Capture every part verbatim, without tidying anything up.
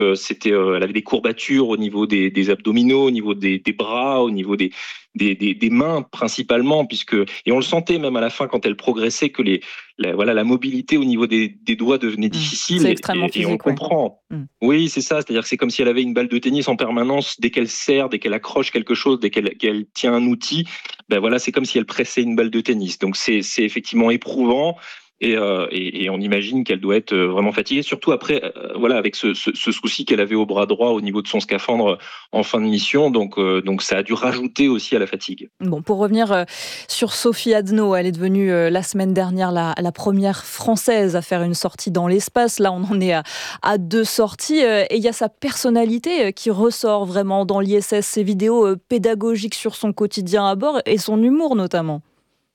Euh, c'était, euh, elle avait des courbatures au niveau des, des abdominaux, au niveau des, des bras, au niveau des, des, des, des mains principalement, puisque et on le sentait même à la fin quand elle progressait que les la, voilà la mobilité au niveau des, des doigts devenait Mmh. difficile C'est et, extrêmement et, et on le physique, ouais. comprend. Mmh. Oui, c'est ça, c'est-à-dire que c'est comme si elle avait une balle de tennis en permanence dès qu'elle serre, dès qu'elle accroche quelque chose, dès qu'elle, qu'elle tient un outil, ben voilà, c'est comme si elle pressait une balle de tennis. Donc c'est, c'est effectivement éprouvant. Et, euh, et, et on imagine qu'elle doit être vraiment fatiguée, surtout après, euh, voilà, avec ce, ce, ce souci qu'elle avait au bras droit au niveau de son scaphandre en fin de mission. Donc, euh, donc ça a dû rajouter aussi à la fatigue. Bon, pour revenir euh, sur Sophie Adno, elle est devenue euh, la semaine dernière la, la première Française à faire une sortie dans l'espace. Là, on en est à, à deux sorties. Euh, et il y a sa personnalité euh, qui ressort vraiment dans l'I S S, ses vidéos euh, pédagogiques sur son quotidien à bord et son humour notamment.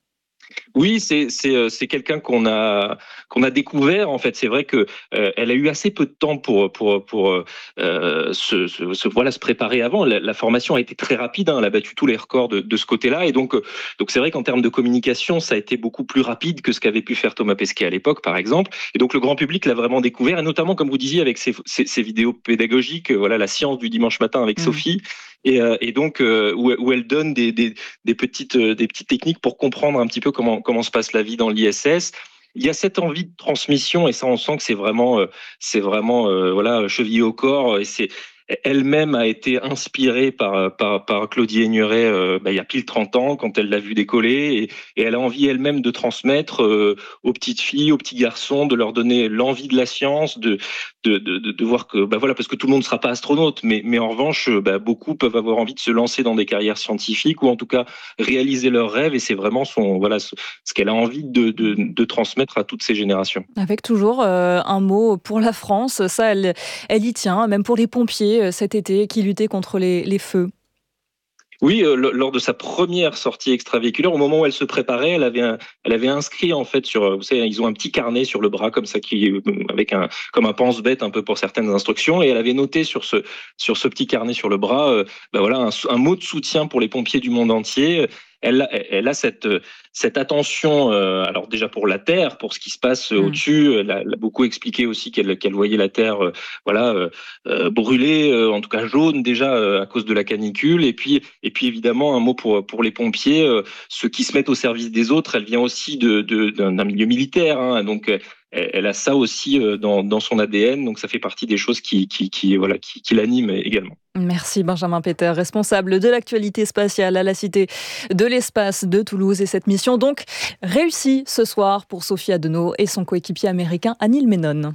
Oui, c'est c'est c'est quelqu'un qu'on a qu'on a découvert en fait. C'est vrai que euh, elle a eu assez peu de temps pour pour pour euh, se, se, se voilà se préparer avant. La, la formation a été très rapide. Hein, elle a battu tous les records de, de ce côté-là et donc donc c'est vrai qu'en termes de communication, ça a été beaucoup plus rapide que ce qu'avait pu faire Thomas Pesquet à l'époque, par exemple. Et donc le grand public l'a vraiment découvert et notamment comme vous disiez avec ses ses, ses vidéos pédagogiques. Voilà la science du dimanche matin avec mmh. Sophie. Et, euh, et donc euh, où, où elle donne des, des, des petites euh, des petites techniques pour comprendre un petit peu comment comment se passe la vie dans l'I S S. Il y a cette envie de transmission et ça on sent que c'est vraiment euh, c'est vraiment euh, voilà chevillé au corps et c'est elle-même a été inspirée par par, par Claudie Aigneret euh, bah, il y a pile trente ans quand elle l'a vu décoller et, et elle a envie elle-même de transmettre euh, aux petites filles, aux petits garçons, de leur donner l'envie de la science, de de, de, de, de voir que bah voilà parce que tout le monde ne sera pas astronaute, mais mais en revanche bah, beaucoup peuvent avoir envie de se lancer dans des carrières scientifiques ou en tout cas réaliser leurs rêves et c'est vraiment son voilà ce, ce qu'elle a envie de, de, de transmettre à toutes ces générations. Avec toujours euh, un mot pour la France, ça elle, elle y tient, même pour les pompiers euh, cet été qui luttaient contre les, les feux. Oui, euh, lors de sa première sortie extravéhiculaire, au moment où elle se préparait, elle avait, un, elle avait inscrit en fait sur, vous savez, ils ont un petit carnet sur le bras comme ça qui, avec un, comme un pense-bête un peu pour certaines instructions, et elle avait noté sur ce, sur ce petit carnet sur le bras, euh, ben voilà, un, un mot de soutien pour les pompiers du monde entier. Elle, elle a cette, cette attention, euh, alors déjà pour la Terre, pour ce qui se passe mmh. au-dessus. Elle a, elle a beaucoup expliqué aussi qu'elle, qu'elle voyait la Terre, euh, voilà, euh, euh, brûlée, euh, en tout cas jaune déjà euh, à cause de la canicule. Et puis, et puis évidemment un mot pour pour les pompiers, euh, ceux qui se mettent au service des autres. Elle vient aussi de, de d'un, d'un milieu militaire, hein, donc. Euh, elle a ça aussi dans, dans son A D N, donc ça fait partie des choses qui, qui, qui, voilà, qui, qui l'animent également. Merci Benjamin Peter, responsable de l'actualité spatiale à la Cité de l'Espace de Toulouse. Et cette mission donc réussie ce soir pour Sophie Adno et son coéquipier américain Anil Menon.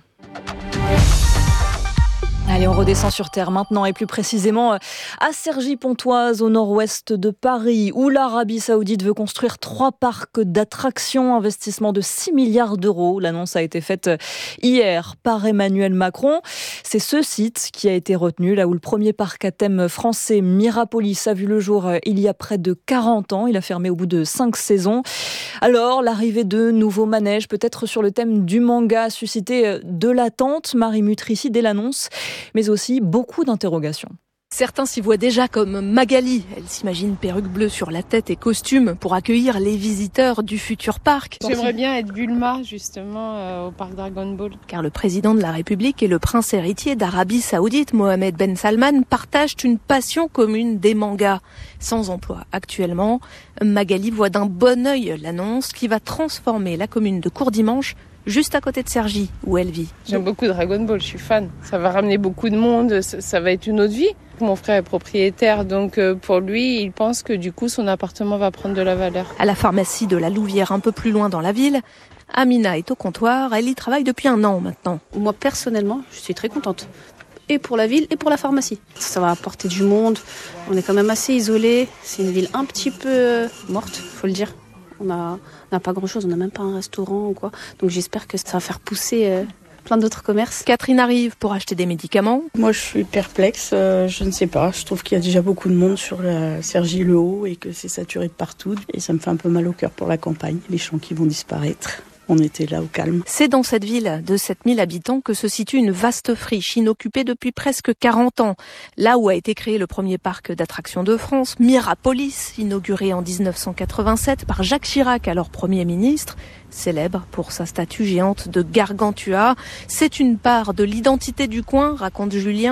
Allez, on redescend sur Terre maintenant et plus précisément à Cergy-Pontoise au nord-ouest de Paris où l'Arabie Saoudite veut construire trois parcs d'attractions, investissement de six milliards d'euros. L'annonce a été faite hier par Emmanuel Macron. C'est ce site qui a été retenu, là où le premier parc à thème français Mirapolis a vu le jour il y a près de quarante ans. Il a fermé au bout de cinq saisons. Alors, l'arrivée de nouveaux manèges, peut-être sur le thème du manga, a suscité de l'attente. Marie Mutrici dès l'annonce, mais aussi beaucoup d'interrogations. Certains s'y voient déjà comme Magali. Elle s'imagine perruque bleue sur la tête et costume pour accueillir les visiteurs du futur parc. J'aimerais bien être Bulma, justement, euh, au parc Dragon Ball. Car le président de la République et le prince héritier d'Arabie Saoudite, Mohamed Ben Salman, partagent une passion commune des mangas. Sans emploi actuellement, Magali voit d'un bon œil l'annonce qui va transformer la commune de Courdimanche juste à côté de Cergy, où elle vit. J'aime beaucoup Dragon Ball, je suis fan. Ça va ramener beaucoup de monde, ça, ça va être une autre vie. Mon frère est propriétaire, donc pour lui, il pense que du coup, son appartement va prendre de la valeur. À la pharmacie de la Louvière, un peu plus loin dans la ville, Amina est au comptoir, elle y travaille depuis un an maintenant. Moi, personnellement, je suis très contente. Et pour la ville et pour la pharmacie. Ça va apporter du monde, on est quand même assez isolés. C'est une ville un petit peu morte, faut le dire. On n'a on a pas grand-chose, on n'a même pas un restaurant ou quoi. Donc j'espère que ça va faire pousser euh, plein d'autres commerces. Catherine arrive pour acheter des médicaments. Moi je suis perplexe, euh, je ne sais pas. Je trouve qu'il y a déjà beaucoup de monde sur la Cergy-le-Haut et que c'est saturé de partout. Et ça me fait un peu mal au cœur pour la campagne, les champs qui vont disparaître. on était là au calme. C'est dans cette ville de sept mille habitants que se situe une vaste friche inoccupée depuis presque quarante ans. Là où a été créé le premier parc d'attractions de France, Mirapolis, inauguré en dix-neuf cent quatre-vingt-sept par Jacques Chirac, alors Premier ministre, célèbre pour sa statue géante de Gargantua. C'est une part de l'identité du coin, raconte Julien.